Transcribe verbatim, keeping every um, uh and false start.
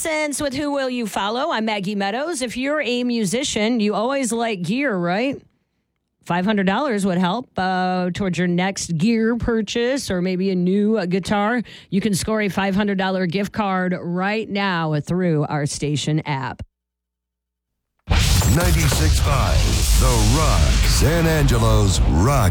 Nonsense with Who Will You Follow? I'm Maggie Meadows. If you're a musician, you always like gear, right? five hundred dollars would help uh, towards your next gear purchase or maybe a new uh, guitar. You can score a five hundred dollars gift card right now through our station app. ninety-six point five The Rock. San Angelo's Rock.